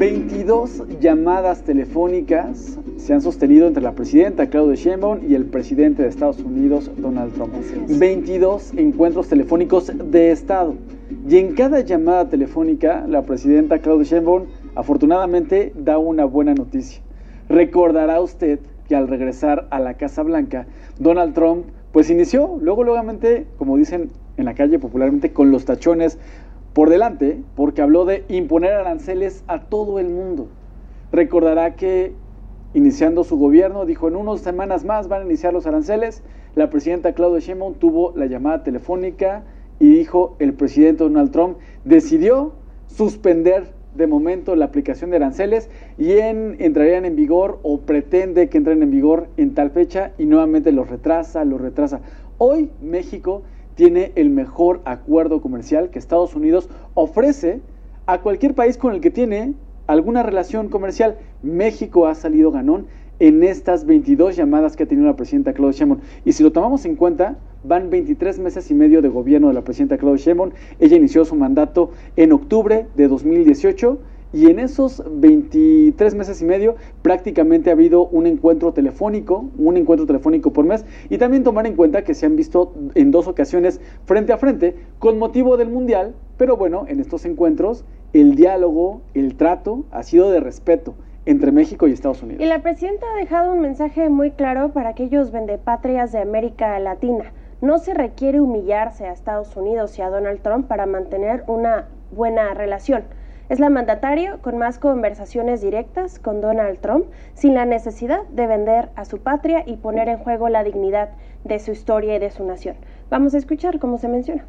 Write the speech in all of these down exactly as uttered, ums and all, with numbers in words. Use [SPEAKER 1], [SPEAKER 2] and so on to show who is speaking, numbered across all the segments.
[SPEAKER 1] veintidós llamadas telefónicas se han sostenido entre la presidenta Claudia Sheinbaum y el presidente de Estados Unidos, Donald Trump. veintidós encuentros telefónicos de Estado. Y en cada llamada telefónica, la presidenta Claudia Sheinbaum afortunadamente da una buena noticia. Recordará usted que al regresar a la Casa Blanca, Donald Trump pues inició, luego, luegamente, como dicen en la calle popularmente, con los tachones por delante, porque habló de imponer aranceles a todo el mundo. Recordará que iniciando su gobierno, dijo en unas semanas más van a iniciar los aranceles. La presidenta Claudia Sheinbaum tuvo la llamada telefónica y dijo el presidente Donald Trump decidió suspender de momento la aplicación de aranceles y en, entrarían en vigor o pretende que entren en vigor en tal fecha y nuevamente los retrasa, los retrasa. Hoy México tiene el mejor acuerdo comercial que Estados Unidos ofrece a cualquier país con el que tiene alguna relación comercial. México ha salido ganón en estas veintidós llamadas que ha tenido la presidenta Claudia Sheinbaum. Y si lo tomamos en cuenta, van veintitrés meses y medio de gobierno de la presidenta Claudia Sheinbaum. Ella inició su mandato en octubre de dos mil dieciocho y en esos veintitrés meses y medio prácticamente ha habido un encuentro telefónico, un encuentro telefónico por mes, y también tomar en cuenta que se han visto en dos ocasiones frente a frente con motivo del Mundial, pero bueno, en estos encuentros el diálogo, el trato ha sido de respeto entre México y Estados Unidos.
[SPEAKER 2] Y la presidenta ha dejado un mensaje muy claro para aquellos vendepatrias de América Latina. No se requiere humillarse a Estados Unidos y a Donald Trump para mantener una buena relación. Es la mandataria con más conversaciones directas con Donald Trump, sin la necesidad de vender a su patria y poner en juego la dignidad de su historia y de su nación. Vamos a escuchar cómo se menciona.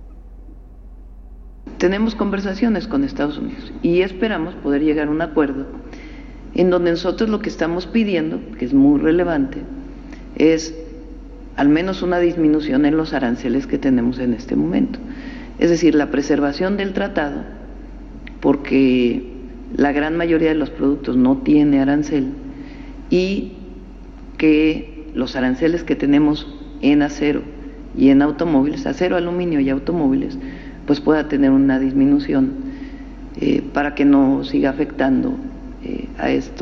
[SPEAKER 3] Tenemos conversaciones con Estados Unidos y esperamos poder llegar a un acuerdo en donde nosotros lo que estamos pidiendo, que es muy relevante, es al menos una disminución en los aranceles que tenemos en este momento. Es decir, la preservación del tratado, porque la gran mayoría de los productos no tiene arancel, y que los aranceles que tenemos en acero y en automóviles, acero, aluminio y automóviles, pues pueda tener una disminución eh, para que no siga afectando eh, a esto.